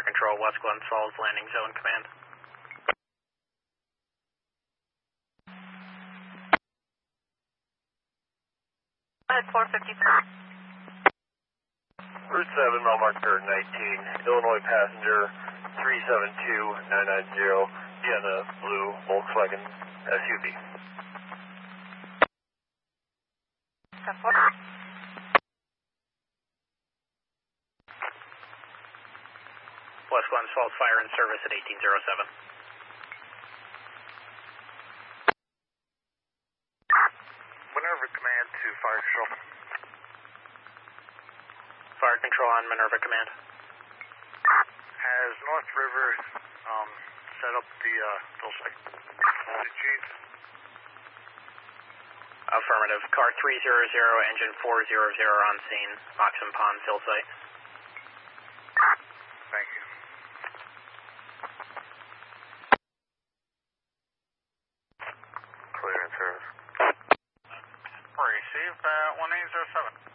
Fire Control, West Glens Falls, landing zone command. At 453. Route 7, mile marker 19, Illinois passenger 372990, Vienna blue Volkswagen SUV. West Glens Falls, fire in service at 1807. Minerva Command to Fire Control. Fire Control on Minerva Command. Has North River set up the fill site? Chief? Affirmative. Car 300, engine 400 on scene. Oxen Pond fill site. Thank you. Clear in service. Received 1807.